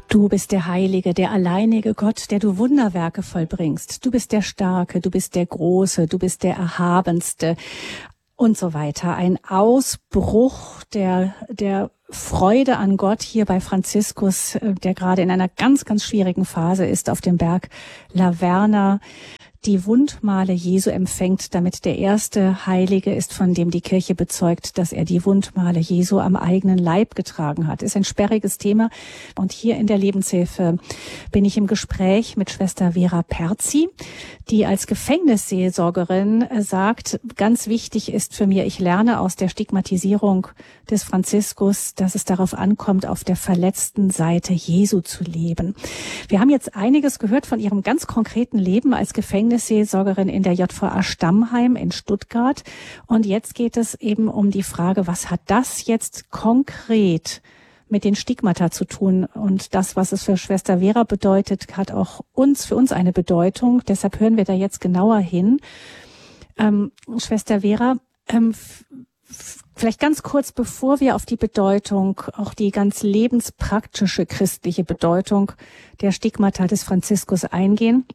Du bist der Heilige, der alleinige Gott, der du Wunderwerke vollbringst. Du bist der Starke, du bist der Große, du bist der Erhabenste und so weiter. Ein Ausbruch der Freude an Gott hier bei Franziskus, der gerade in einer ganz, ganz schwierigen Phase ist, auf dem Berg Laverna. Die Wundmale Jesu empfängt, damit der erste Heilige ist, von dem die Kirche bezeugt, dass er die Wundmale Jesu am eigenen Leib getragen hat. Ist ein sperriges Thema. Und hier in der Lebenshilfe bin ich im Gespräch mit Schwester Vera Perzi, die als Gefängnisseelsorgerin sagt, ganz wichtig ist für mich, ich lerne aus der Stigmatisierung des Franziskus, dass es darauf ankommt, auf der verletzten Seite Jesu zu leben. Wir haben jetzt einiges gehört von ihrem ganz konkreten Leben als Gefängnisseelsorgerin in der JVA Stammheim in Stuttgart. Und jetzt geht es eben um die Frage, was hat das jetzt konkret mit den Stigmata zu tun? Und das, was es für Schwester Vera bedeutet, hat auch für uns eine Bedeutung. Deshalb hören wir da jetzt genauer hin. Schwester Vera, vielleicht ganz kurz, bevor wir auf die Bedeutung, auch die ganz lebenspraktische christliche Bedeutung der Stigmata des Franziskus eingehen,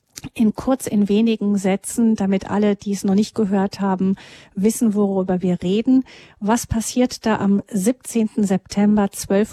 in wenigen Sätzen, damit alle, die es noch nicht gehört haben, wissen, worüber wir reden. Was passiert da am 17. September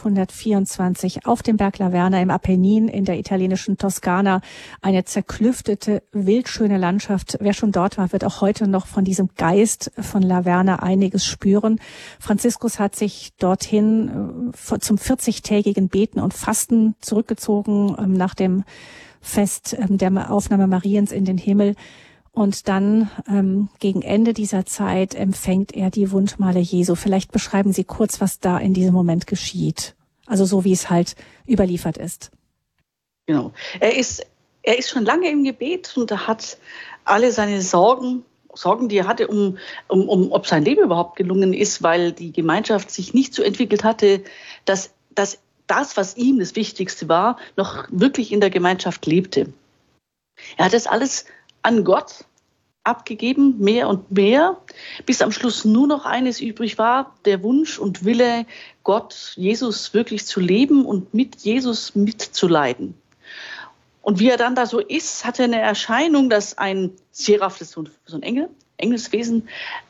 1224 auf dem Berg Laverna im Apennin in der italienischen Toskana? Eine zerklüftete, wildschöne Landschaft. Wer schon dort war, wird auch heute noch von diesem Geist von Laverna einiges spüren. Franziskus hat sich dorthin zum 40-tägigen Beten und Fasten zurückgezogen nach dem Fest der Aufnahme Mariens in den Himmel. Und dann gegen Ende dieser Zeit empfängt er die Wundmale Jesu. Vielleicht beschreiben Sie kurz, was da in diesem Moment geschieht. Also so, wie es halt überliefert ist. Genau. Er ist schon lange im Gebet und er hat alle seine Sorgen, die er hatte, ob sein Leben überhaupt gelungen ist, weil die Gemeinschaft sich nicht so entwickelt hatte, dass das, was ihm das Wichtigste war, noch wirklich in der Gemeinschaft lebte. Er hat das alles an Gott abgegeben, mehr und mehr, bis am Schluss nur noch eines übrig war, der Wunsch und Wille, Gott, Jesus wirklich zu leben und mit Jesus mitzuleiden. Und wie er dann da so ist, hat er eine Erscheinung, dass ein Seraph, das ist so ein Engelswesen,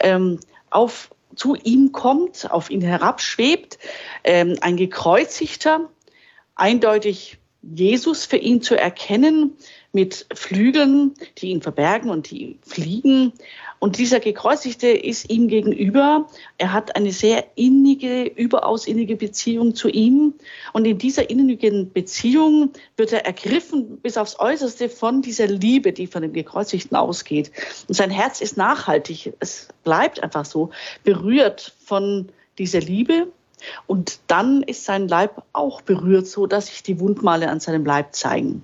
zu ihm kommt, auf ihn herabschwebt, ein Gekreuzigter, eindeutig Jesus für ihn zu erkennen, mit Flügeln, die ihn verbergen und die fliegen. Und dieser Gekreuzigte ist ihm gegenüber. Er hat eine sehr überaus innige Beziehung zu ihm. Und in dieser innigen Beziehung wird er ergriffen bis aufs Äußerste von dieser Liebe, die von dem Gekreuzigten ausgeht. Und sein Herz ist nachhaltig. Es bleibt einfach so berührt von dieser Liebe. Und dann ist sein Leib auch berührt, so dass sich die Wundmale an seinem Leib zeigen.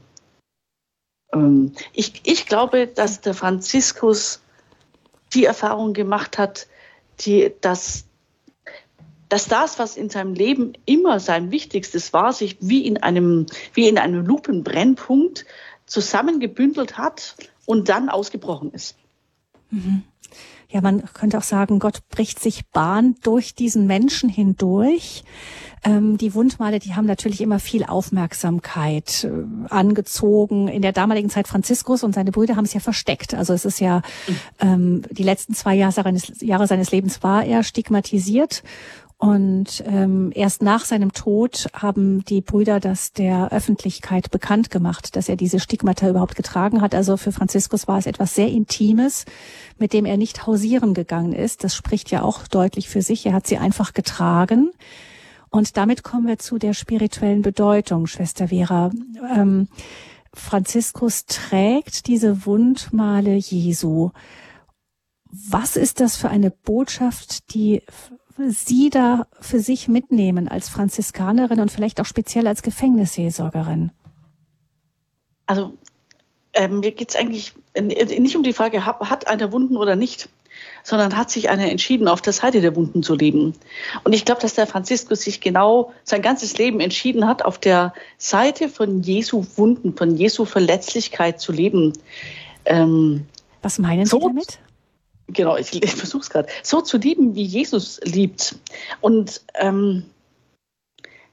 Ich glaube, dass der Franziskus die Erfahrung gemacht hat, dass das, was in seinem Leben immer sein Wichtigstes war, sich wie in einem Lupenbrennpunkt zusammengebündelt hat und dann ausgebrochen ist. Mhm. Ja, man könnte auch sagen, Gott bricht sich Bahn durch diesen Menschen hindurch. Die Wundmale, die haben natürlich immer viel Aufmerksamkeit angezogen. In der damaligen Zeit Franziskus und seine Brüder haben es ja versteckt. Also es ist ja, die letzten 2 Jahre seines Lebens war er stigmatisiert. Und erst nach seinem Tod haben die Brüder das der Öffentlichkeit bekannt gemacht, dass er diese Stigmata überhaupt getragen hat. Also für Franziskus war es etwas sehr Intimes, mit dem er nicht hausieren gegangen ist. Das spricht ja auch deutlich für sich. Er hat sie einfach getragen. Und damit kommen wir zu der spirituellen Bedeutung, Schwester Vera. Franziskus trägt diese Wundmale Jesu. Was ist das für eine Botschaft, die Sie da für sich mitnehmen als Franziskanerin und vielleicht auch speziell als Gefängnisseelsorgerin? Also mir geht es eigentlich nicht um die Frage, hat einer Wunden oder nicht, sondern hat sich einer entschieden, auf der Seite der Wunden zu leben. Und ich glaube, dass der Franziskus sich genau sein ganzes Leben entschieden hat, auf der Seite von Jesu Wunden, von Jesu Verletzlichkeit zu leben. Was meinen Sie damit? Genau, ich versuche es gerade. So zu lieben, wie Jesus liebt. Und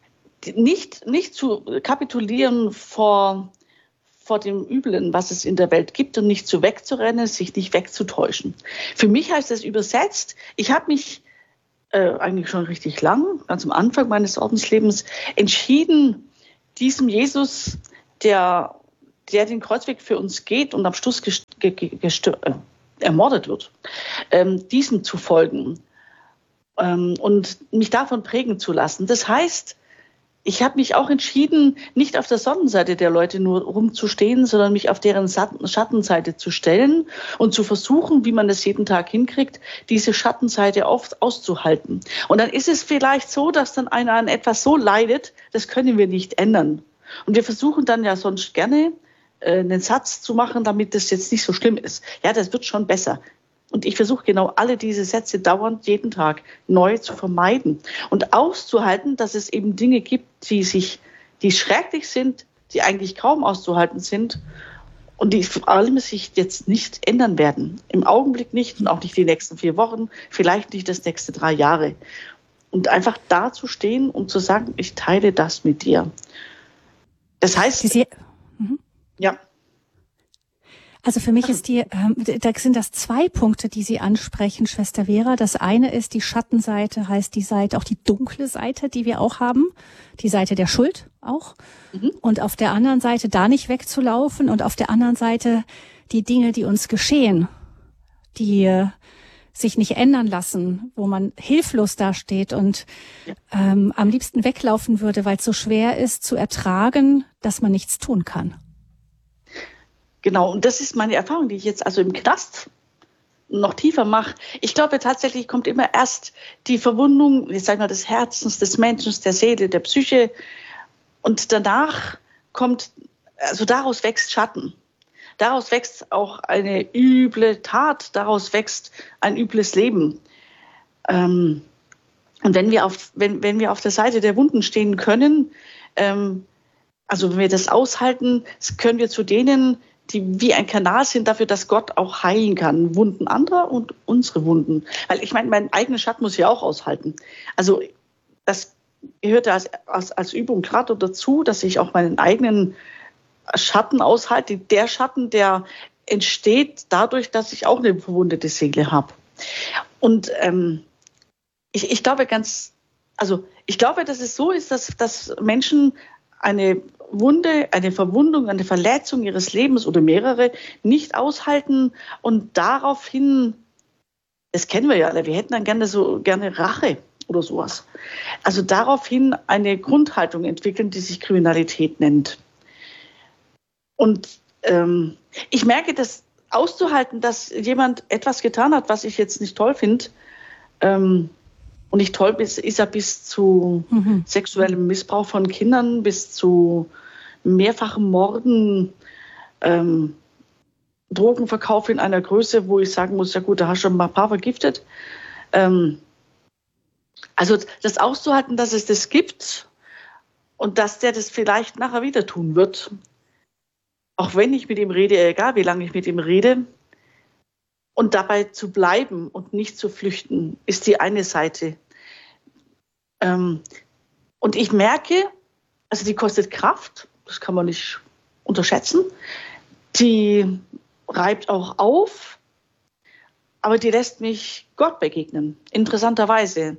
nicht zu kapitulieren vor dem Üblen, was es in der Welt gibt und nicht wegzurennen, sich nicht wegzutäuschen. Für mich heißt das übersetzt, ich habe mich eigentlich schon richtig lang, ganz am Anfang meines Ordenslebens, entschieden, diesem Jesus, der den Kreuzweg für uns geht und am Schluss ermordet wird, diesem zu folgen und mich davon prägen zu lassen. Das heißt, ich habe mich auch entschieden, nicht auf der Sonnenseite der Leute nur rumzustehen, sondern mich auf deren Schattenseite zu stellen und zu versuchen, wie man das jeden Tag hinkriegt, diese Schattenseite auszuhalten. Und dann ist es vielleicht so, dass dann einer an etwas so leidet, das können wir nicht ändern. Und wir versuchen dann ja sonst gerne einen Satz zu machen, damit das jetzt nicht so schlimm ist. Ja, das wird schon besser. Und ich versuche genau alle diese Sätze dauernd jeden Tag neu zu vermeiden und auszuhalten, dass es eben Dinge gibt, die schrecklich sind, die eigentlich kaum auszuhalten sind und die vor allem sich jetzt nicht ändern werden. Im Augenblick nicht und auch nicht die nächsten 4 Wochen, vielleicht nicht das nächste 3 Jahre. Und einfach da zu stehen und zu sagen, ich teile das mit dir. Das heißt, ja. Also für mich ist da sind das 2 Punkte, die Sie ansprechen, Schwester Vera. Das eine ist die Schattenseite, heißt die Seite, auch die dunkle Seite, die wir auch haben, die Seite der Schuld auch. Und auf der anderen Seite da nicht wegzulaufen und auf der anderen Seite die Dinge, die uns geschehen, die sich nicht ändern lassen, wo man hilflos dasteht und am liebsten weglaufen würde, weil es so schwer ist zu ertragen, dass man nichts tun kann. Genau, und das ist meine Erfahrung, die ich jetzt also im Knast noch tiefer mache. Ich glaube tatsächlich kommt immer erst die Verwundung, ich sage mal, des Herzens, des Menschen, der Seele, der Psyche. Und danach daraus wächst Schatten. Daraus wächst auch eine üble Tat, daraus wächst ein übles Leben. Und wenn wir auf der Seite der Wunden stehen können, also wenn wir das aushalten, können wir zu denen, die wie ein Kanal sind dafür, dass Gott auch heilen kann. Wunden anderer und unsere Wunden. Weil ich meine, mein eigener Schatten muss ich auch aushalten. Also das gehört ja als Übung gerade dazu, dass ich auch meinen eigenen Schatten aushalte. Der Schatten, der entsteht dadurch, dass ich auch eine verwundete Seele habe. Und ich glaube dass es so ist, dass Menschen eine Wunde, eine Verwundung, eine Verletzung ihres Lebens oder mehrere nicht aushalten und daraufhin, das kennen wir ja alle, wir hätten dann gerne Rache oder sowas. Also daraufhin eine Grundhaltung entwickeln, die sich Kriminalität nennt. Und ich merke, das auszuhalten, dass jemand etwas getan hat, was ich jetzt nicht toll finde, und nicht toll ist er bis zu sexuellem Missbrauch von Kindern, bis zu mehrfachen Morden, Drogenverkauf in einer Größe, wo ich sagen muss, ja gut, da hast du schon mal ein paar vergiftet. Also das auszuhalten, dass es das gibt und dass der das vielleicht nachher wieder tun wird, auch wenn ich mit ihm rede, egal wie lange ich mit ihm rede, und dabei zu bleiben und nicht zu flüchten, ist die eine Seite. Und ich merke, also die kostet Kraft, das kann man nicht unterschätzen. Die reibt auch auf, aber die lässt mich Gott begegnen, interessanterweise.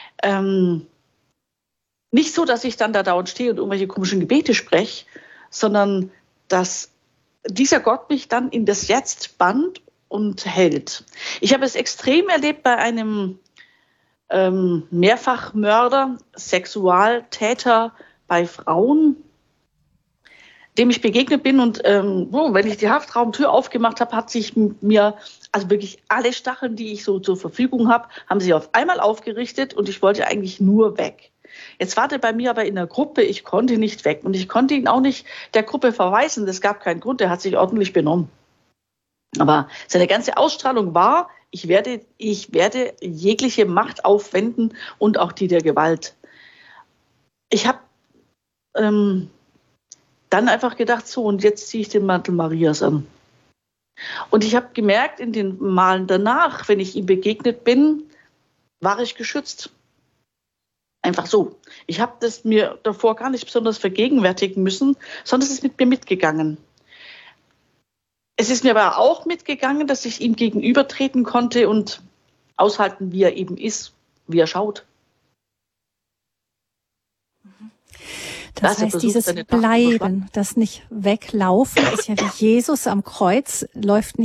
Nicht so, dass ich dann da dauernd stehe und irgendwelche komischen Gebete spreche, sondern dass dieser Gott mich dann in das Jetzt bannt und hält. Ich habe es extrem erlebt bei einem Mehrfachmörder, Sexualtäter bei Frauen, dem ich begegnet bin. Und wenn ich die Haftraumtür aufgemacht habe, hat sich mir, also wirklich alle Stacheln, die ich so zur Verfügung habe, haben sich auf einmal aufgerichtet und ich wollte eigentlich nur weg. Jetzt war der bei mir aber in der Gruppe, ich konnte nicht weg und ich konnte ihn auch nicht der Gruppe verweisen, das gab keinen Grund, er hat sich ordentlich benommen. Aber seine ganze Ausstrahlung war, ich werde jegliche Macht aufwenden und auch die der Gewalt. Ich habe dann einfach gedacht, so, und jetzt ziehe ich den Mantel Marias an. Und ich habe gemerkt, in den Malen danach, wenn ich ihm begegnet bin, war ich geschützt. Einfach so. Ich habe das mir davor gar nicht besonders vergegenwärtigen müssen, sondern es ist mit mir mitgegangen. Es ist mir aber auch mitgegangen, dass ich ihm gegenübertreten konnte und aushalten, wie er eben ist, wie er schaut. Das heißt, dieses Bleiben, das nicht weglaufen, ist ja wie Jesus am Kreuz, läuft nicht